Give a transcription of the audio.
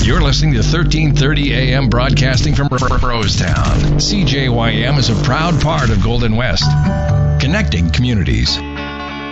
You're listening to 1330 AM broadcasting from Rosetown. CJYM is a proud part of Golden West, connecting communities.